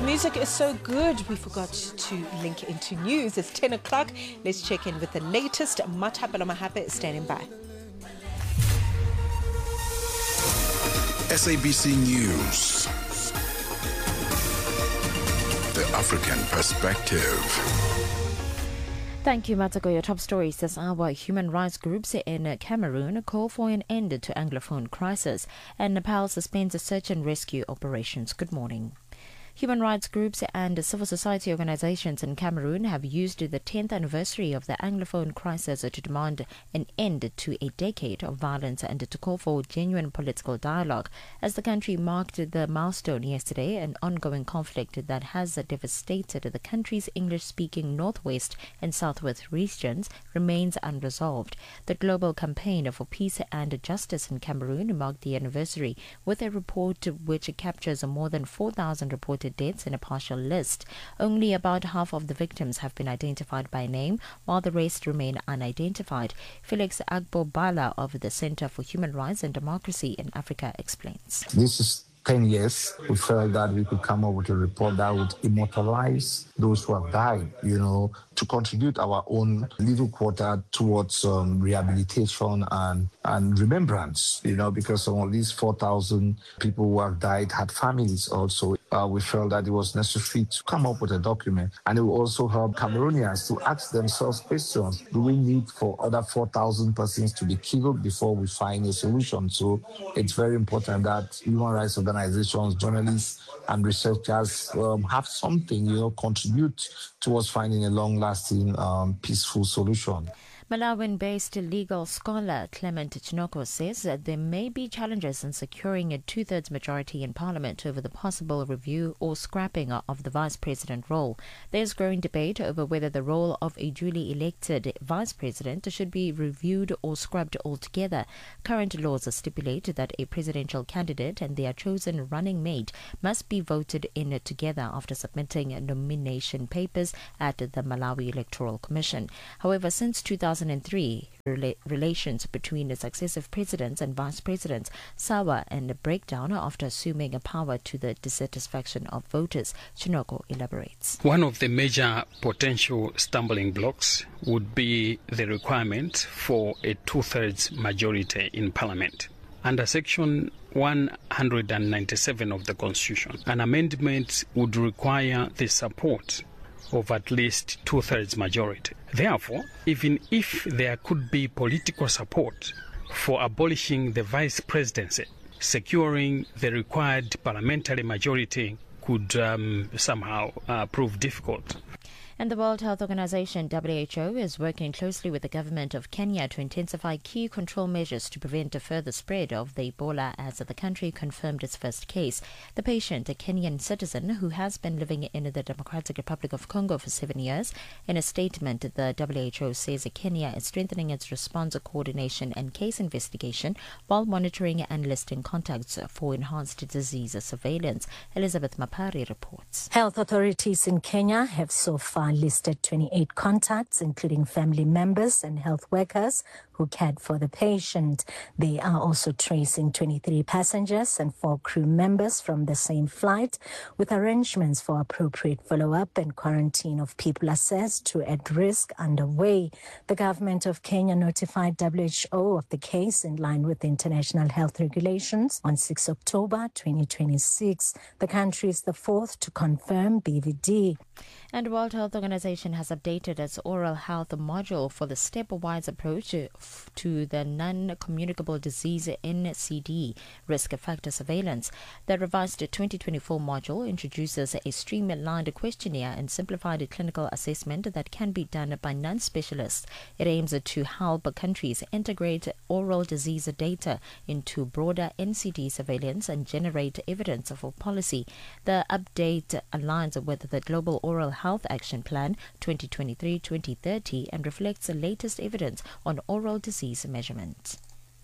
music is so good, we forgot to link into news. It's 10 o'clock. Let's check in with the latest. Matapelo Mahape is standing by. SABC News. The African Perspective. Thank you, Matako. Your top stories this hour. Human rights groups in Cameroon call for an end to Anglophone crisis, and Nepal suspends search and rescue operations. Good morning. Human rights groups and civil society organizations in Cameroon have used the 10th anniversary of the Anglophone crisis to demand an end to a decade of violence and to call for genuine political dialogue. As the country marked the milestone yesterday, an ongoing conflict that has devastated the country's English-speaking northwest and southwest regions remains unresolved. The global campaign for peace and justice in Cameroon marked the anniversary with a report which captures more than 4,000 reported deaths in a partial list. Only about half of the victims have been identified by name, while the rest remain unidentified. Felix Agbo-Bala of the Center for Human Rights and Democracy in Africa explains. This is 10 years. We felt that we could come up with a report that would immortalize those who have died, to contribute our own little quota towards rehabilitation and remembrance, because some of these 4,000 people who have died had families also. We felt that it was necessary to come up with a document, and it will also help Cameroonians to ask themselves questions. Do we need for other 4,000 persons to be killed before we find a solution? So it's very important that human rights organizations, journalists, and researchers have something, contribute towards finding a long-lasting, peaceful solution. Malawian-based legal scholar Clement Chinoko says that there may be challenges in securing a two-thirds majority in Parliament over the possible review or scrapping of the Vice President role. There's growing debate over whether the role of a duly elected Vice President should be reviewed or scrubbed altogether. Current laws stipulate that a presidential candidate and their chosen running mate must be voted in together after submitting nomination papers at the Malawi Electoral Commission. However, since 2003, relations between the successive presidents and vice presidents sour and break down after assuming power to the dissatisfaction of voters. Chinoko elaborates. One of the major potential stumbling blocks would be the requirement for a two-thirds majority in Parliament. Under Section 197 of the Constitution, an amendment would require the support of at least two-thirds majority. Therefore, even if there could be political support for abolishing the vice presidency, securing the required parliamentary majority could somehow prove difficult. And the World Health Organization, WHO, is working closely with the government of Kenya to intensify key control measures to prevent a further spread of the Ebola as the country confirmed its first case. The patient, a Kenyan citizen who has been living in the Democratic Republic of Congo for 7 years. In a statement, the WHO says Kenya is strengthening its response coordination and case investigation while monitoring and listing contacts for enhanced disease surveillance. Elizabeth Mapari reports. Health authorities in Kenya have so far listed 28 contacts, including family members and health workers who cared for the patient. They are also tracing 23 passengers and 4 crew members from the same flight, with arrangements for appropriate follow-up and quarantine of people assessed to at risk underway. The government of Kenya notified WHO of the case in line with international health regulations on 6 October 2026. The country is the fourth to confirm BVD. And World Health Organization has updated its oral health module for the stepwise approach to the non-communicable disease NCD risk factor surveillance. The revised 2024 module introduces a streamlined questionnaire and simplified clinical assessment that can be done by non-specialists. It aims to help countries integrate oral disease data into broader NCD surveillance and generate evidence for policy. The update aligns with the Global Oral Health Action Plan 2023-2030 and reflects the latest evidence on oral disease measurement.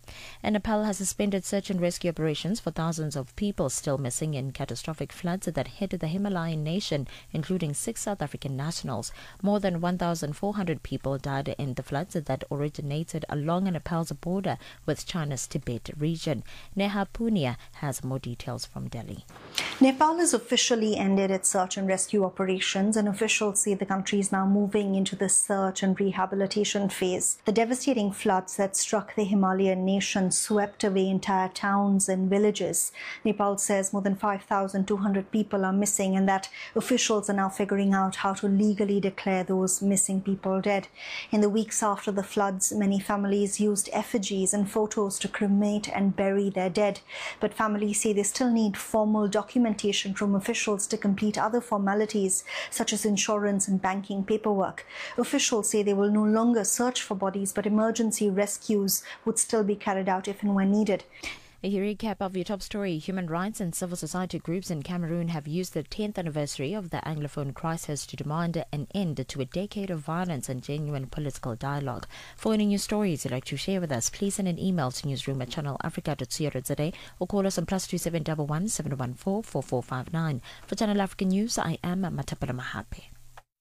And Nepal has suspended search and rescue operations for thousands of people still missing in catastrophic floods that hit the Himalayan nation, including 6 South African nationals. More than 1,400 people died in the floods that originated along Nepal's border with China's Tibet region. Neha Punia has more details from Delhi. Nepal has officially ended its search and rescue operations, and officials say the country is now moving into the search and rehabilitation phase. The devastating floods that struck the Himalayan nation swept away entire towns and villages. Nepal says more than 5,200 people are missing, and that officials are now figuring out how to legally declare those missing people dead. In the weeks after the floods, many families used effigies and photos to cremate and bury their dead. But families say they still need formal documentation from officials to complete other formalities such as insurance and banking paperwork. Officials say they will no longer search for bodies, but emergency rescues would still be carried out if and when needed. A recap of your top story. Human rights and civil society groups in Cameroon have used the 10th anniversary of the Anglophone crisis to demand an end to a decade of violence and genuine political dialogue. For any news stories you'd like to share with us, please send an email to newsroom@channelafrica.co.za or call us on +2711 714 4459. For Channel Africa News, I am Matapala Mahape.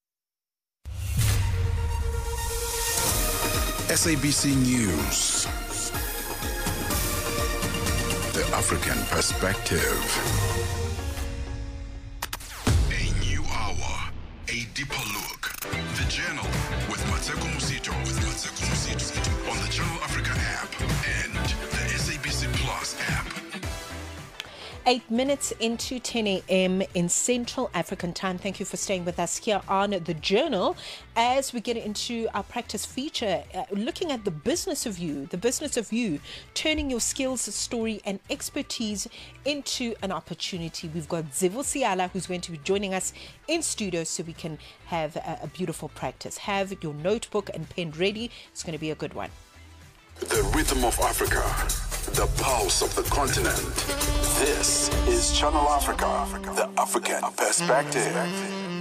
SABC News. The African Perspective. A new hour, a deeper look. The Journal with Mateko Musito. On the Channel Africa app and the SABC Plus app. 8 minutes into 10 a.m. in Central African time. Thank you for staying with us here on The Journal as we get into our practice feature, looking at the business of you, turning your skills, story and expertise into an opportunity. We've got Zivo Siala, who's going to be joining us in studio so we can have a beautiful practice. Have your notebook and pen ready. It's going to be a good one. The rhythm of Africa, the pulse of the continent. This is Channel Africa, the African Perspective.